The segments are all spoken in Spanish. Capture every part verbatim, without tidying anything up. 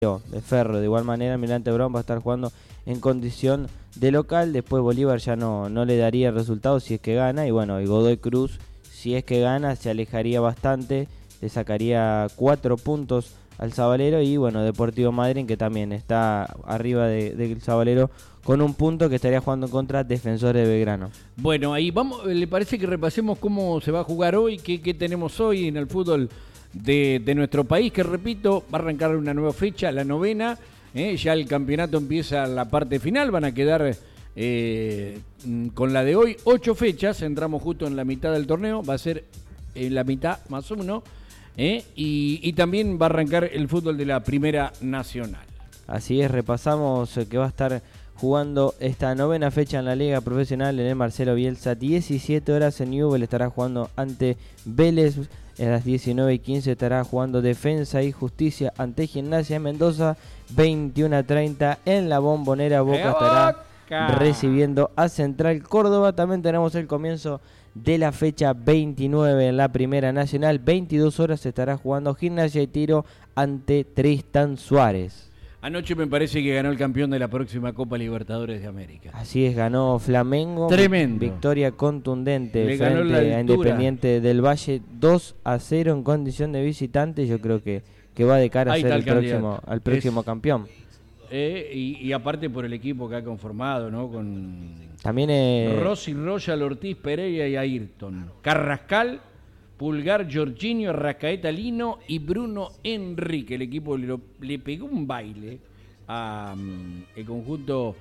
de Ferro. De igual manera, Almirante Brown va a estar jugando en condición de local. Después Bolívar ya no, no le daría el resultado si es que gana. Y bueno, y Godoy Cruz, si es que gana, se alejaría bastante. Le sacaría cuatro puntos al Sabalero. Y bueno, Deportivo Madryn, que también está arriba del de, de Sabalero con un punto, que estaría jugando contra Defensores de Belgrano. Bueno, ahí vamos. ¿Le parece que repasemos cómo se va a jugar hoy? ¿Qué, qué tenemos hoy en el fútbol de, de nuestro país? Que repito, va a arrancar una nueva fecha, la novena. ¿eh? Ya el campeonato empieza la parte final. Van a quedar eh, con la de hoy ocho fechas. Entramos justo en la mitad del torneo. Va a ser en la mitad más uno. ¿eh? Y, y también va a arrancar el fútbol de la Primera Nacional. Así es, repasamos que va a estar jugando esta novena fecha en la Liga Profesional en el Marcelo Bielsa. diecisiete horas en Newell estará jugando ante Vélez. A las diecinueve y quince estará jugando Defensa y Justicia ante Gimnasia de Mendoza. veintiuno a treinta en la Bombonera. Boca estará recibiendo a Central Córdoba. También tenemos el comienzo de la fecha veintinueve en la Primera Nacional. veintidós horas estará jugando Gimnasia y Tiro ante Tristan Suárez. Anoche me parece que ganó el campeón de la próxima Copa Libertadores de América. Así es, ganó Flamengo. Tremendo. Victoria contundente Le frente ganó la a Independiente del Valle. dos a cero en condición de visitante. Yo creo que, que va de cara Ahí a ser el el próximo, al próximo es, campeón. Eh, y, y aparte por el equipo que ha conformado, ¿no? Con También eh... Rossi, Royal, Ortiz, Pereira y Ayrton. Carrascal, Pulgar, Jorginho, Arrascaeta, Lino y Bruno Enrique. El equipo le, le pegó un baile al um, conjunto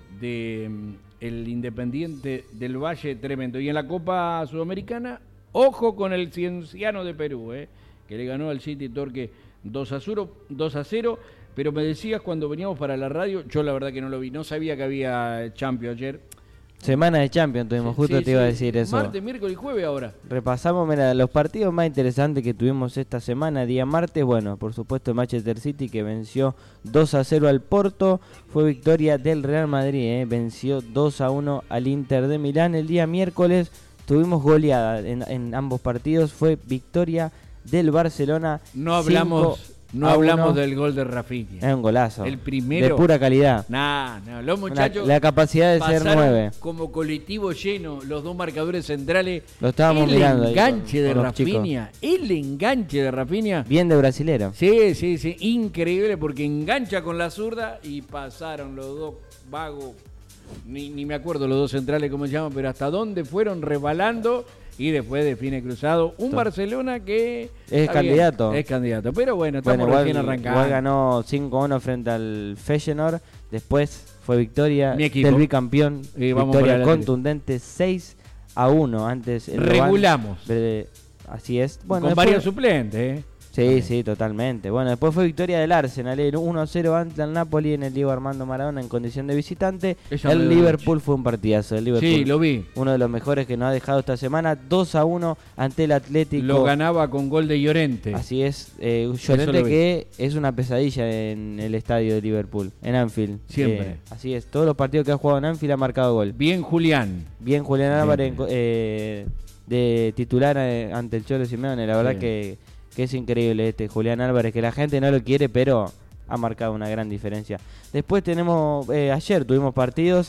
de um, el Independiente del Valle, tremendo. Y en la Copa Sudamericana, ojo con el Cienciano de Perú, eh, que le ganó al City Torque dos a cero. Pero me decías cuando veníamos para la radio, yo la verdad que no lo vi, no sabía que había Champions ayer. Semana de Champions tuvimos, sí, justo sí, te iba sí. a decir eso. Martes, miércoles y jueves ahora. Repasamos, mira, los partidos más interesantes que tuvimos esta semana. Día martes, bueno, por supuesto el Manchester City, que venció dos a cero al Porto. Fue victoria del Real Madrid, eh, venció dos a uno al Inter de Milán. El día miércoles tuvimos goleada en, en ambos partidos. Fue victoria del Barcelona. No hablamos... No hablamos del gol de Rafinha. Es un golazo. El primero. De pura calidad. Nah, no, los muchachos. La, la capacidad de ser nueve. Como colectivo lleno, los dos marcadores centrales. Lo estábamos el mirando. El enganche con, de con Rafinha. El enganche de Rafinha. Bien de brasilero. Sí, sí, sí. Increíble porque engancha con la zurda y pasaron los dos vagos. Ni, ni me acuerdo los dos centrales cómo se llaman, pero hasta dónde fueron rebalando. Y después define cruzado un Barcelona que es candidato. Bien, es candidato, pero bueno, estamos bueno, igual, recién arrancando. Igual ganó cinco a uno frente al Feyenoord. Después fue victoria del bicampeón. Y vamos victoria contundente seis a uno. Antes regulamos. De, así es. Bueno, con después, varios suplentes, ¿eh? Sí, okay. sí, totalmente. Bueno, después fue victoria del Arsenal, uno a cero ante el Napoli en el Diego Armando Maradona en condición de visitante. Ella el Liverpool fue un partidazo. El Liverpool, sí, lo vi. Uno de los mejores que nos ha dejado esta semana. dos a uno ante el Atlético. Lo ganaba con gol de Llorente. Así es. Eh, Llorente que es una pesadilla en el estadio de Liverpool, en Anfield. Siempre. Eh, así es. Todos los partidos que ha jugado en Anfield ha marcado gol. Bien Julián. Bien Julián Álvarez eh, de titular eh, ante el Cholo Simeone. La verdad sí. que... que es increíble este Julián Álvarez, que la gente no lo quiere, pero ha marcado una gran diferencia. Después tenemos, eh, ayer tuvimos partidos,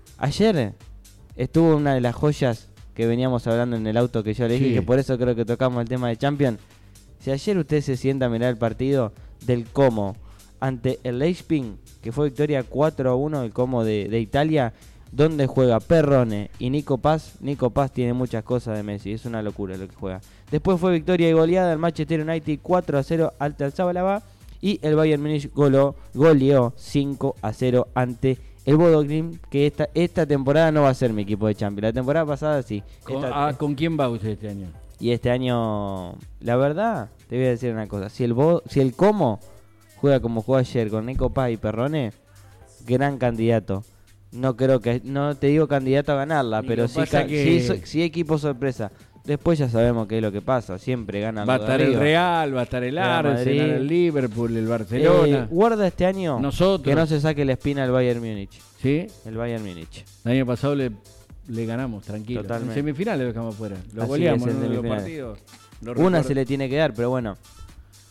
ayer estuvo una de las joyas que veníamos hablando en el auto que yo le dije, sí. que por eso creo que tocamos el tema de Champions. Si ayer usted se sienta a mirar el partido del Como ante el Leipzig, que fue victoria cuatro a uno, el Como de, de Italia, donde juega Perrone y Nico Paz. Nico Paz tiene muchas cosas de Messi, es una locura lo que juega. Después fue victoria y goleada del Manchester United cuatro a cero ante el Zabalabá. Y el Bayern Múnich goló, goleó cinco a cero ante el Bodo Glimt, que esta, esta temporada no va a ser mi equipo de Champions. La temporada pasada sí. ¿Con, esta, ah, ¿con quién va usted este año? Y este año, la verdad, te voy a decir una cosa. Si el, Bo, si el Como juega como jugó ayer con Nico Paz y Perrone, gran candidato. No creo que, no te digo candidato a ganarla, pero sí, ca- que... sí, sí equipo sorpresa. Después ya sabemos qué es lo que pasa, siempre gana. Va a estar el Real, va a estar el Arsenal, el Liverpool, el Barcelona. Eh, guarda este año Nosotros. que no se saque la espina al Bayern Múnich. ¿Sí? El Bayern Múnich. El año pasado le, le ganamos, tranquilo. Totalmente. En semifinales lo dejamos fuera. Lo Así goleamos es, en en los partidos. Lo Una se le tiene que dar, pero bueno.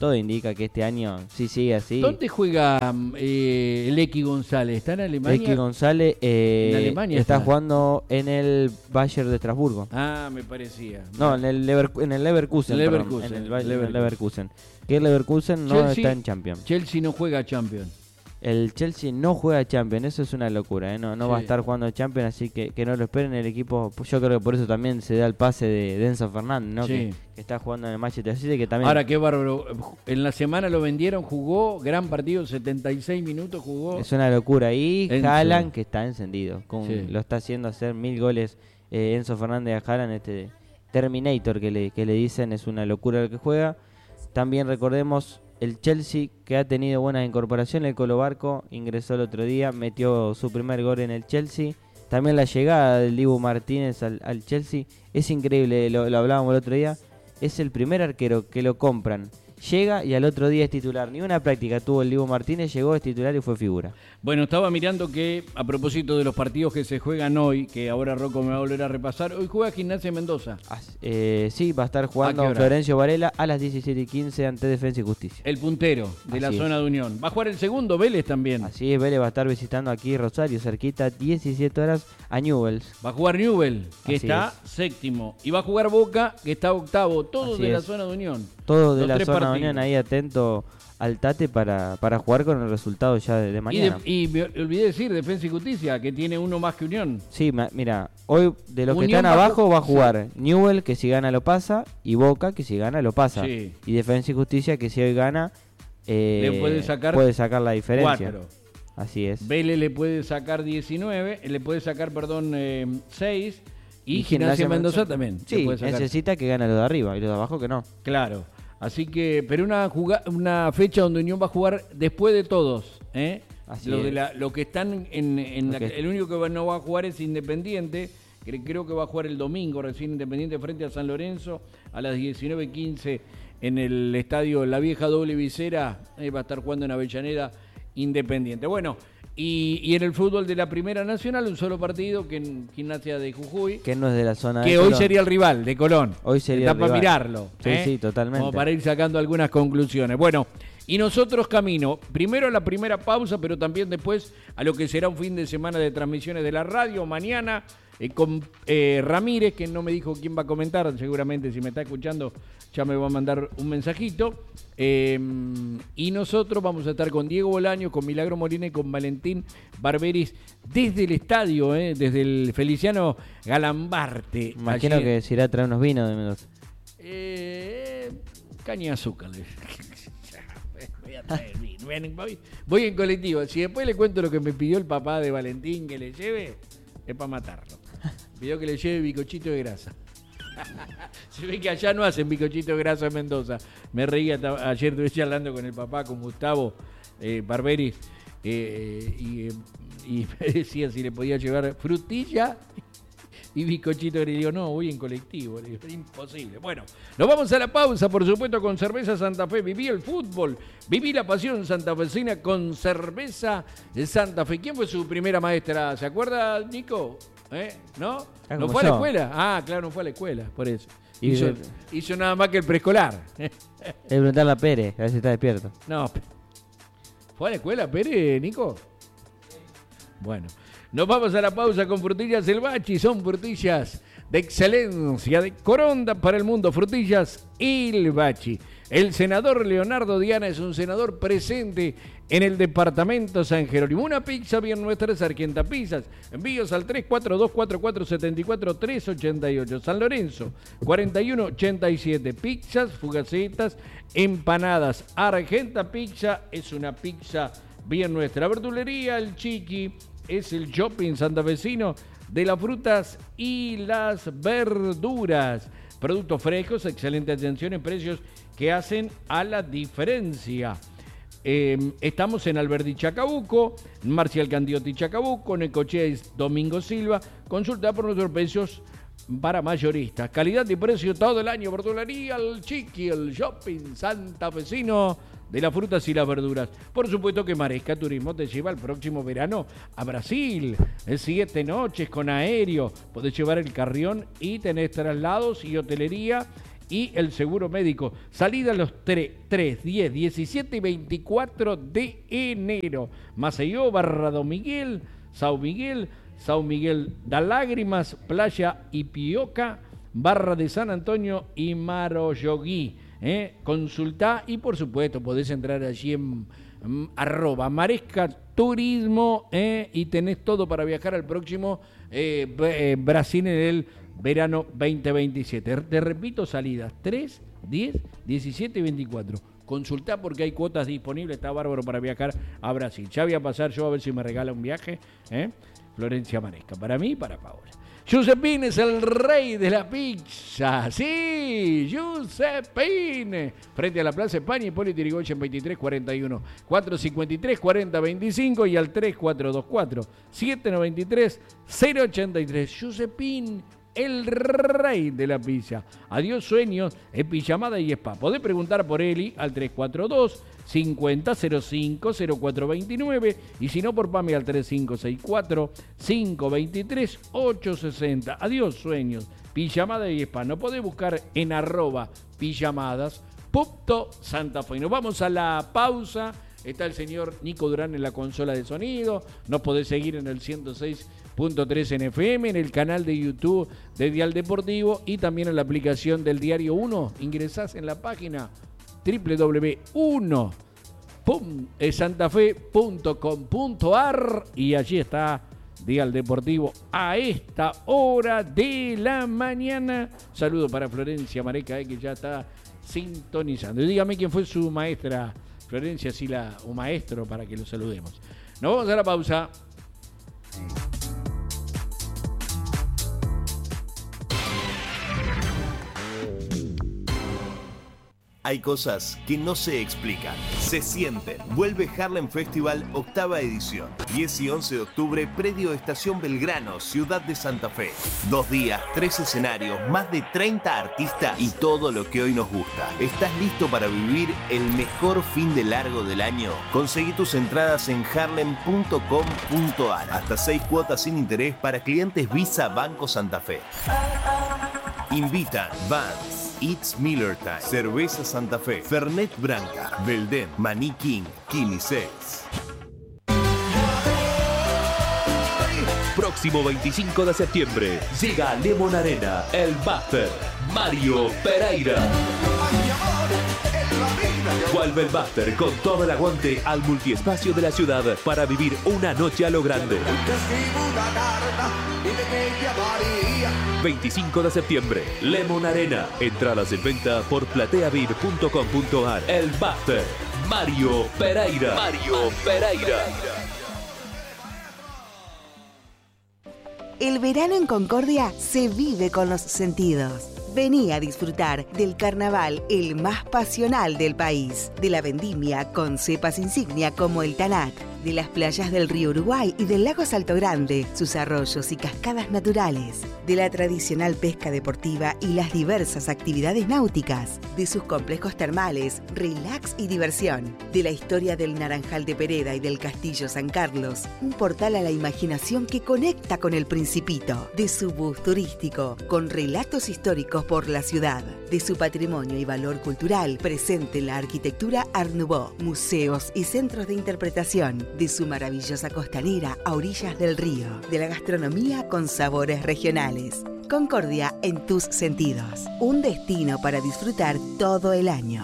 todo indica que este año sí sigue así. ¿Dónde juega eh, el Eki González? ¿Está en Alemania? Eki González eh, ¿En Alemania está, está? jugando en el Bayern de Estrasburgo. Ah, me parecía. No, en el, Lever, en el Leverkusen. Leverkusen, perdón, en el Bayern Leverkusen. Leverkusen. Que el Leverkusen no Chelsea, está en Champions. Chelsea no juega Champions. El Chelsea no juega Champions, eso es una locura, ¿eh? no, no Sí. va a estar jugando Champions, así que, que no lo esperen el equipo. Yo creo que por eso también se da el pase de, de Enzo Fernández, ¿no? Sí. que, que está jugando en el Manchester City, que también Ahora, qué bárbaro. En la semana lo vendieron, jugó, gran partido, setenta y seis minutos jugó. es una locura. Y Enzo. Haaland, que está encendido, con, Sí. lo está haciendo hacer mil goles eh, Enzo Fernández a Haaland, este Terminator que le, que le dicen, es una locura el que juega. También recordemos el Chelsea, que ha tenido buenas incorporaciones. El Colo Barco ingresó el otro día, metió su primer gol en el Chelsea. También la llegada del Dibu Martínez al, al Chelsea es increíble, lo, lo hablábamos el otro día. Es el primer arquero que lo compran, llega y al otro día es titular. Ni una práctica tuvo el Dibu Martínez, llegó, es titular y fue figura. Bueno, estaba mirando que, a propósito de los partidos que se juegan hoy, que ahora Rocco me va a volver a repasar, hoy juega Gimnasia Mendoza. As- eh, sí, va a estar ¿A qué jugando hora? Florencio Varela a las diecisiete y quince ante Defensa y Justicia. El puntero de la Así zona es. de Unión. Va a jugar el segundo Vélez también. Así es, Vélez va a estar visitando aquí Rosario, cerquita, diecisiete horas a Newell's. Va a jugar Newell, que Así está es. séptimo. Y va a jugar Boca, que está octavo. Todos Así de la es. zona de Unión. Todo de Los la tres zona de partidos. Unión ahí atento al Tate para, para jugar con el resultado ya de, de Y, de- mañana. y me olvidé decir, Defensa y Justicia, que tiene uno más que Unión. Sí, ma- mira, hoy de los que Unión están va a abajo ju- va a jugar Newell, que si gana lo pasa, y Boca, que si gana lo pasa. Sí. Y Defensa y Justicia, que si hoy gana, eh, Le puede sacar puede sacar la diferencia. Cuatro. Así es. Vélez le puede sacar diecinueve, le puede sacar, perdón, eh, seis. Y, Y Gimnasia Gimnasia Mendoza Mendoza también. le Sí, puede sacar. necesita que gane lo de arriba y lo de abajo que no. Claro. Así que, pero una juga- una fecha donde Unión va a jugar después de todos, ¿eh? Así lo, es. de la, lo que están en, en Lo la- que- el único que va- no va a jugar es Independiente, que creo que va a jugar el domingo recién Independiente frente a San Lorenzo a las diecinueve quince en el estadio La Vieja Doble Visera, eh, va a estar jugando en Avellaneda Independiente. Bueno, y, y en el fútbol de la Primera Nacional un solo partido que en Gimnasia de Jujuy, Que no es de la zona que de hoy Colón. sería el rival de Colón. Hoy sería Está el para rival. mirarlo. Sí, ¿eh? sí, totalmente. Como para ir sacando algunas conclusiones. Bueno, y nosotros camino, primero a la primera pausa, pero también después a lo que será un fin de semana de transmisiones de la radio. Mañana eh, con eh, Ramírez, que no me dijo quién va a comentar, seguramente si me está escuchando ya me va a mandar un mensajito. Eh, y nosotros vamos a estar con Diego Bolaño, con Milagro Molina y con Valentín Barberis desde el estadio, eh, desde el Feliciano Galambarte. Imagino Allí- que se irá a traer unos vinos de Mendoza. eh, caña de azúcar. le- Voy a traer vino. Ven, Voy, voy en colectivo. Si después le cuento lo que me pidió el papá de Valentín que le lleve, es para matarlo. Pidió que le lleve bicochito de grasa. Se ve que allá no hacen bicochito de grasa en Mendoza. Me reía, ta- ayer estuve charlando con el papá, con Gustavo eh, Barberis, eh, y, eh, y me decía si le podía llevar frutilla y bizcochito. Le digo, no, voy en colectivo. Le digo, es imposible. Bueno, nos vamos a la pausa, por supuesto, con Cerveza Santa Fe. Viví el fútbol, viví la pasión santafesina con Cerveza de Santa Fe. ¿Quién fue su primera maestra? ¿Se acuerda, Nico? ¿Eh? ¿No? Ah, ¿No como fue a la yo. escuela? Ah, claro, no fue a la escuela, por eso. Y Hizo, de- hizo nada más que el preescolar. Es preguntarle a Pérez, a ver si está despierto. No. ¿Fue a la escuela, Pérez, Nico? Bueno, nos vamos a la pausa con Frutillas El Bachi. Son frutillas de excelencia, de Coronda para el mundo. Frutillas El Bachi. El senador Leonardo Diana es un senador presente en el departamento San Jerónimo. Una pizza bien nuestra, Sargenta Pizzas. Envíos al tres cuatro dos, cuatro cuatro siete cuatro, tres ocho ocho. San Lorenzo, cuarenta y uno ochenta y siete. Pizzas, fugacetas, empanadas. Argenta Pizza es una pizza bien nuestra. Verdulería El Chiqui es el shopping santafesino de las frutas y las verduras. Productos frescos, excelente atención en precios que hacen a la diferencia. Eh, estamos en Alberdi Chacabuco, Marcial Candiotti Chacabuco, Necochea y Domingo Silva. Consulta por nuestros precios para mayoristas. Calidad y precio todo el año. Verdulería El Chiqui, el shopping santafesino de las frutas y las verduras. Por supuesto que Maresca Turismo te lleva el próximo verano a Brasil. Siete noches con aéreo. Podés llevar el carrión y tenés traslados y hotelería y el seguro médico. Salida los tres, diez, diecisiete y veinticuatro de enero. Maceió, Barra Don Miguel, Sao Miguel, Sao Miguel da Lágrimas, Playa Ipioca, Barra de San Antonio y Maroyoguí. ¿eh? Consultá y por supuesto podés entrar allí en mm, arroba Maresca Turismo ¿eh? y tenés todo para viajar al próximo eh, eh, Brasil en el verano veinte veintisiete. Te repito, salidas tres, diez, diecisiete y veinticuatro. Consultá porque hay cuotas disponibles, está bárbaro para viajar a Brasil. Ya voy a pasar yo a ver si me regala un viaje. ¿eh? Florencia Maresca, para mí y para Paola. Giuseppine es el rey de la pizza. Sí, Giuseppine. Frente a la Plaza España, Hipólito Yrigoyen veintitrés cuarenta y uno, cuatrocientos cincuenta y tres cuarenta veinticinco y al tres cuatro dos cuatro, siete nueve tres, cero ochenta y tres. Giuseppine, el rey de la pizza. Adiós sueños, es pijamada y spa. Podés preguntar por Eli al tres cuatro dos, cincuenta, cero cinco, cero cuatro veintinueve y si no por Pame al tres cinco seis cuatro, cinco veintitrés, ocho sesenta. Adiós sueños, pijamada y spa. No podés buscar en arroba pijamadas punto Santa Fe. Nos vamos a la pausa. Está el señor Nico Durán en la consola de sonido. Nos podés seguir en el ciento seis punto tres en F M, en el canal de YouTube de Dial Deportivo y también en la aplicación del Diario uno. Ingresás en la página doble u doble u doble u punto santafe punto com punto a r y allí está Dial Deportivo a esta hora de la mañana. Saludo para Florencia Maresca, eh, que ya está sintonizando. Y dígame quién fue su maestra, Florencia, sí, la, o maestro, para que lo saludemos. Nos vamos a la pausa. Hay cosas que no se explican, se sienten. Vuelve Harlem Festival, octava edición. diez y once de octubre, predio Estación Belgrano, Ciudad de Santa Fe. Dos días, tres escenarios, más de treinta artistas y todo lo que hoy nos gusta. ¿Estás listo para vivir el mejor fin de largo del año? Conseguí tus entradas en harlem punto com punto a r. Hasta seis cuotas sin interés para clientes Visa Banco Santa Fe. Invitan Vans, It's Miller Time, Cerveza Santa Fe, Fernet Branca, Belden, Maní King, Quilisex. Próximo veinticinco de septiembre llega a Lemon Arena el Buster Mario Pereira. Vuelve el Buster con todo el aguante al multiespacio de la ciudad para vivir una noche a lo grande. veinticinco de septiembre, Lemon Arena. Entradas en venta por plateavir punto com punto a r. El Buster Mario Pereira. Mario Pereira. El verano en Concordia se vive con los sentidos. Vení a disfrutar del carnaval el más pasional del país, de la vendimia con cepas insignia como el Tanat, de las playas del río Uruguay y del lago Salto Grande, sus arroyos y cascadas naturales, de la tradicional pesca deportiva y las diversas actividades náuticas, de sus complejos termales, relax y diversión, de la historia del Naranjal de Pereda y del Castillo San Carlos, un portal a la imaginación que conecta con el Principito, de su bus turístico, con relatos históricos por la ciudad, de su patrimonio y valor cultural presente en la arquitectura Art Nouveau, museos y centros de interpretación, de su maravillosa costanera a orillas del río, de la gastronomía con sabores regionales. Concordia en tus sentidos, un destino para disfrutar todo el año.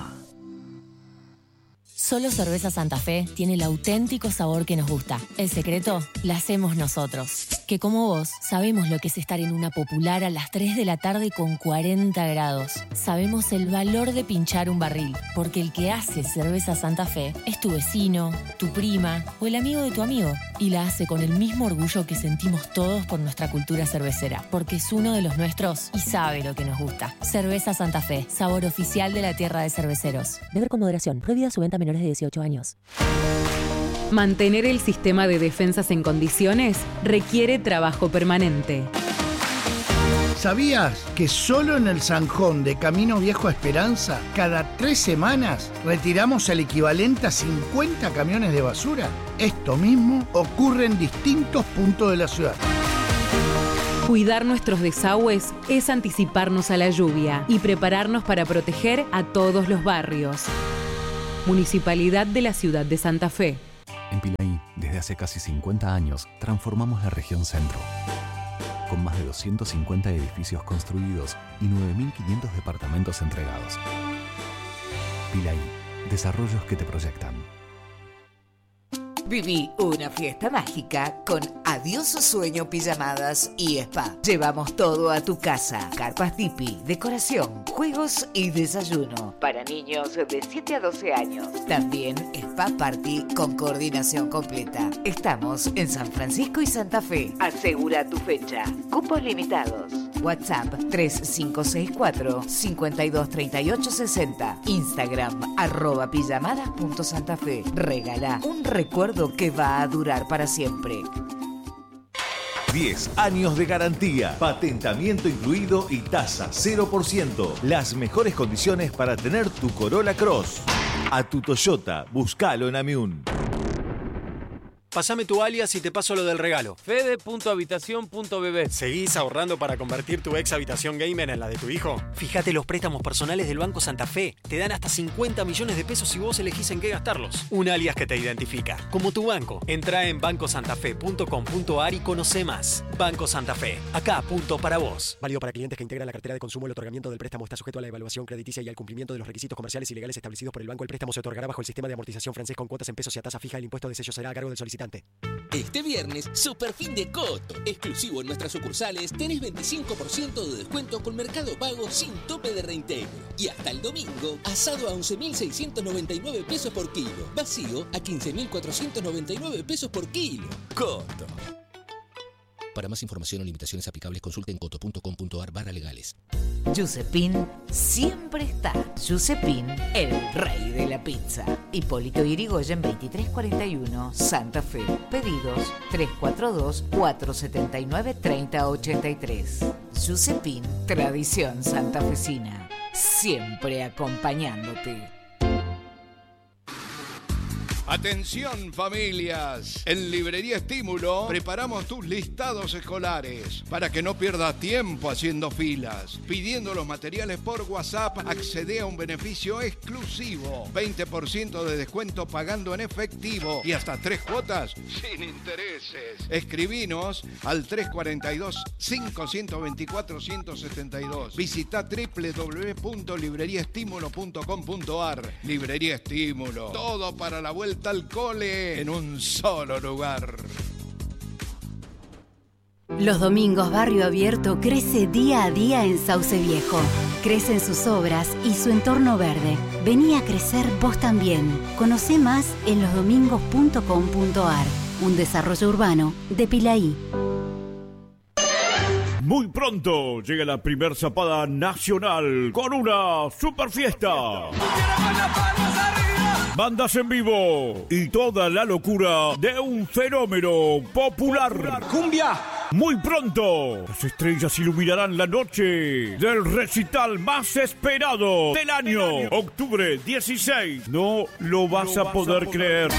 Solo Cerveza Santa Fe tiene el auténtico sabor que nos gusta. El secreto la hacemos nosotros. Que como vos, sabemos lo que es estar en una popular a las tres de la tarde con cuarenta grados. Sabemos el valor de pinchar un barril, porque el que hace Cerveza Santa Fe es tu vecino, tu prima o el amigo de tu amigo. Y la hace con el mismo orgullo que sentimos todos por nuestra cultura cervecera, porque es uno de los nuestros y sabe lo que nos gusta. Cerveza Santa Fe, sabor oficial de la tierra de cerveceros. Beber con moderación. Prohibida su venta a menores de dieciocho años. Mantener el sistema de defensas en condiciones requiere trabajo permanente. ¿Sabías que solo en el Zanjón de Camino Viejo a Esperanza, cada tres semanas retiramos el equivalente a cincuenta camiones de basura? Esto mismo ocurre en distintos puntos de la ciudad. Cuidar nuestros desagües es anticiparnos a la lluvia y prepararnos para proteger a todos los barrios. Municipalidad de la Ciudad de Santa Fe. En Pilaí, desde hace casi cincuenta años, transformamos la región centro. Con más de doscientos cincuenta edificios construidos y nueve mil quinientos departamentos entregados. Pilaí, desarrollos que te proyectan. Viví una fiesta mágica con Adiós Sueño Pijamadas y Spa. Llevamos todo a tu casa. Carpas tipi, decoración, juegos y desayuno. Para niños de siete a doce años. También Spa Party con coordinación completa. Estamos en San Francisco y Santa Fe. Asegura tu fecha. Cupos limitados. WhatsApp tres cinco seis cuatro, cinco dos tres ocho seis cero. Instagram arroba pijamadas punto Santa Fe. Regala un recuerdo que va a durar para siempre. diez años de garantía, patentamiento incluido y tasa cero por ciento. Las mejores condiciones para tener tu Corolla Cross. A tu Toyota, buscalo en Amiún. Pasame tu alias y te paso lo del regalo. Fede punto habitación punto b b. ¿Seguís ahorrando para convertir tu ex habitación gamer en la de tu hijo? Fíjate los préstamos personales del Banco Santa Fe. Te dan hasta cincuenta millones de pesos si vos elegís en qué gastarlos. Un alias que te identifica, como tu banco. Entrá en banco santa fe punto com punto a r y conoce más. Banco Santa Fe. Acá, punto para vos. Válido para clientes que integran la cartera de consumo. El otorgamiento del préstamo está sujeto a la evaluación crediticia y al cumplimiento de los requisitos comerciales y legales establecidos por el banco. El préstamo se otorgará bajo el sistema de amortización francés con cuotas en pesos y a tasa fija. El impuesto de sello será a cargo del solicitante. Este viernes, super fin de Coto. Exclusivo en nuestras sucursales, tenés veinticinco por ciento de descuento con Mercado Pago sin tope de reintegro. Y hasta el domingo, asado a once mil seiscientos noventa y nueve pesos por kilo. Vacío a quince mil cuatrocientos noventa y nueve pesos por kilo. Coto. Para más información o limitaciones aplicables, consulte en coto punto com punto a r barra legales. Giuseppin siempre está. Giuseppin, el rey de la pizza. Hipólito Yrigoyen veintitrés cuarenta y uno, Santa Fe. Pedidos tres cuatro dos, cuatro siete nueve, tres cero ocho tres. Giuseppin, tradición santafesina. Siempre acompañándote. Atención familias, en Librería Estímulo preparamos tus listados escolares para que no pierdas tiempo haciendo filas. Pidiendo los materiales por WhatsApp, accede a un beneficio exclusivo, veinte por ciento de descuento pagando en efectivo y hasta tres cuotas sin intereses. Escribinos al tres cuatro dos, cinco dos cuatro, uno siete dos. Visita doble u doble u doble u punto librería estímulo punto com punto a r. Librería Estímulo, todo para la vuelta al cole en un solo lugar. Los domingos Barrio Abierto crece día a día en Sauce Viejo. Crecen sus obras y su entorno verde. Vení a crecer vos también. Conocé más en los domingos punto com punto a r. Un desarrollo urbano de Pilaí. Muy pronto llega la primer zapada nacional con una super fiesta. Bandas en vivo y toda la locura de un fenómeno popular. ¡Cumbia! Muy pronto, las estrellas iluminarán la noche del recital más esperado del año. Octubre dieciséis. No lo vas a poder creer.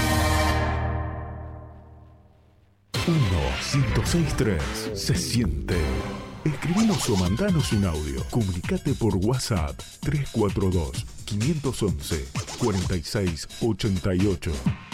uno cinco seis tres se siente. Escribinos o mandanos un audio. Comunicate por WhatsApp tres cuatro dos, cinco uno uno, cuatro seis ocho ocho.